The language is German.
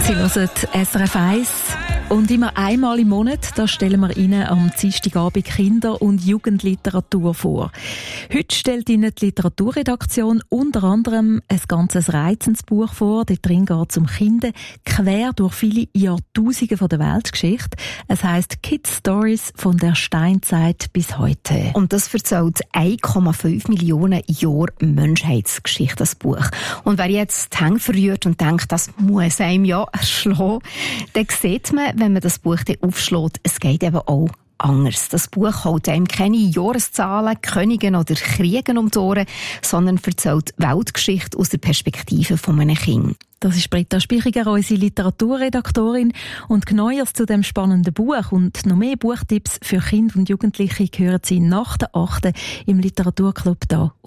Sie hören SRF 1 und immer einmal im Monat, da stellen wir Ihnen am Dienstagabend Kinder- und Jugendliteratur vor. Heute stellt Ihnen die Literaturredaktion unter anderem ein ganzes reizendes Buch vor. Dort drin geht es um Kinder quer durch viele Jahrtausende von der Weltgeschichte. Es heisst Kids Stories von der Steinzeit bis heute. Und das erzählt 1,5 Millionen Jahre Menschheitsgeschichte, das Buch. Und wer jetzt die Hände verrührt und denkt, das muss einem ja erschlagen, dann sieht man, wenn man das Buch dann aufschlägt, es geht eben auch anders. Das Buch hält einem keine Jahreszahlen, Königen oder Kriegen um die Ohren, sondern erzählt Weltgeschichte aus der Perspektive von einem Kind. Das ist Britta Spichiger, unsere Literaturredaktorin. Und Neues zu dem spannenden Buch und noch mehr Buchtipps für Kinder und Jugendliche hören Sie nach der 8. im Literaturclub hier